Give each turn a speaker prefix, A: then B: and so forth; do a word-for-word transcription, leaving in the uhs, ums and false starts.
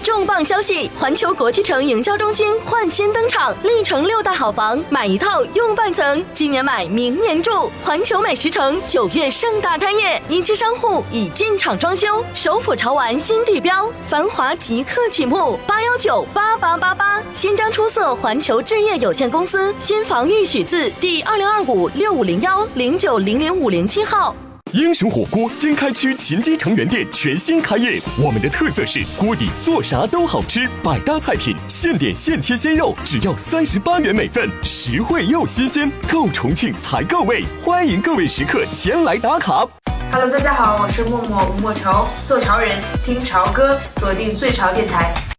A: 重磅消息！环球国际城营销中心焕新登场，历城六大好房，买一套用半层，今年买明年住。环球美食城九月盛大开业，一期商户已进场装修，首府潮玩新地标，繁华即刻启幕，八幺九八八八八。新疆出色环球置业有限公司新房预许字第二零二五六五零幺零九零零五零七号。
B: 英雄火锅经开区秦基城原店全新开业，我们的特色是锅底做啥都好吃，百搭菜品，现点现切鲜肉，只要三十八元每份，实惠又新鲜，够重庆才够味，欢迎各位食客前来打卡。
C: Hello， 大家好，我是默默吴莫愁，做潮人，听潮歌，锁定最潮电台。